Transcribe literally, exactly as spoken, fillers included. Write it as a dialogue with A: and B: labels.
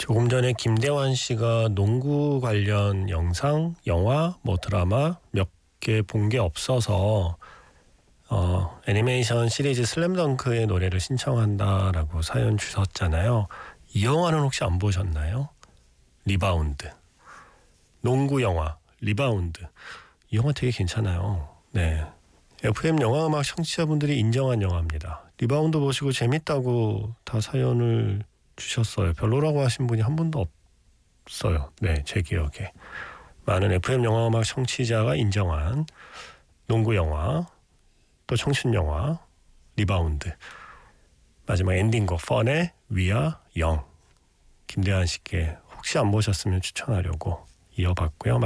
A: 조금 전에 김대환 씨가 농구 관련 영상, 영화, 뭐 드라마 몇 개 본 게 없어서 어, 애니메이션 시리즈 슬램덩크의 노래를 신청한다라고 사연 주셨잖아요. 이 영화는 혹시 안 보셨나요? 리바운드. 농구 영화 리바운드. 이 영화 되게 괜찮아요. 네, 에프엠 영화음악 청취자분들이 인정한 영화입니다. 리바운드 보시고 재밌다고 다 사연을 주셨어요. 별로라고 하신 분이 한 분도 없어요. 네, 제 기억에. 많은 에프엠 영화음악 청취자가 인정한 농구 영화, 또 청춘 영화 리바운드. 마지막 엔딩곡 펀의 We Are Young. 김대환 씨께 혹시 안 보셨으면 추천하려고 이어봤고요.